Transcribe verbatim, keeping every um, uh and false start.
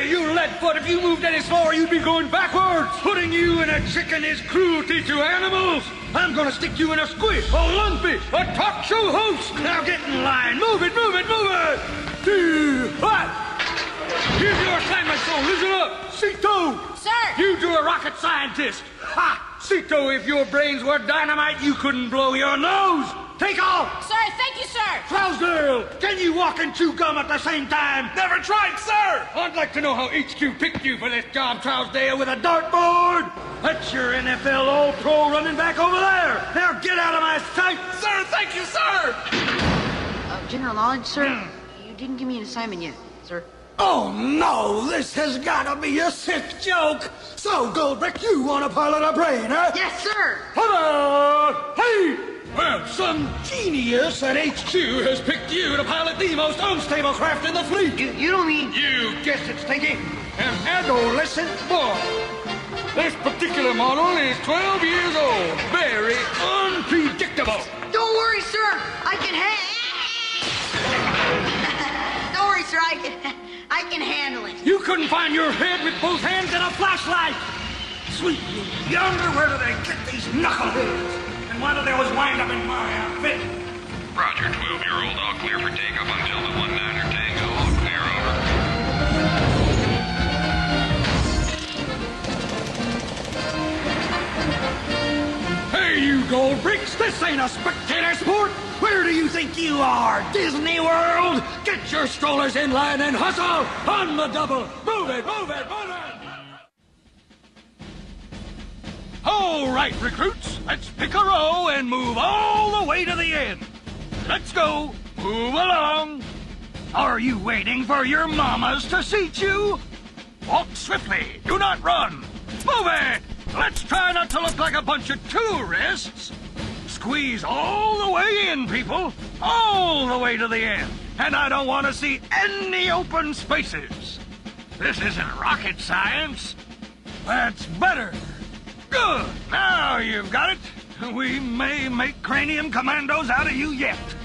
you lead-foot, if you moved any slower, you'd be going backwards. Putting you in a chicken is cruelty to animals. I'm gonna stick you in a squid, a lumpy, a talk show host. Now get in line. Move it, move it, move it. Two, what? Here's your assignment, so listen up. Cito. Sir. You do a rocket scientist. Ha! Cito, if your brains were dynamite, you couldn't blow your nose. Take off. Sir, thank you, sir. Trousdale, can you walk and chew gum at the same time? Never tried, sir. I'd like to know how H Q picked you for this job, Trousdale, with a dartboard. That's your N F L All-Pro running back over there. Now get out of my sight. Sir, thank you, sir. Uh, general knowledge, sir? Mm. You didn't give me an assignment yet, sir. Oh, no, this has got to be a sick joke. So, Goldbrick, you want to pilot a brain, huh? Yes, sir. Hello. Hey. Well, some genius at H Q has picked you to pilot the most unstable craft in the fleet. You, you don't mean... You guessed it, Stinky. An adolescent boy. This particular model is twelve years old. Very unpredictable. Don't worry, sir. I can ha- Don't worry, sir. I can... I can handle it. You couldn't find your head with both hands and a flashlight. Sweet yonder, where do they get these knuckleheads? And why do they always wind up in my outfit? Roger, twelve-year-old. All clear for takeoff until the one niner Tango. All clear, over. Hey, you gold bricks, this ain't a spectator sport. Where do you think you are, Disney World? Get your strollers in line and hustle on the double. Move it, move it, move it. All right, recruits, let's pick a row and move all the way to the end. Let's go. Move along. Are you waiting for your mamas to seat you? Walk swiftly. Do not run. Move it. Let's try not to look like a bunch of tourists. Squeeze all the way in, people. All the way to the end. And I don't want to see any open spaces. This isn't rocket science. That's better. Good. Now you've got it. We may make cranium commandos out of you yet.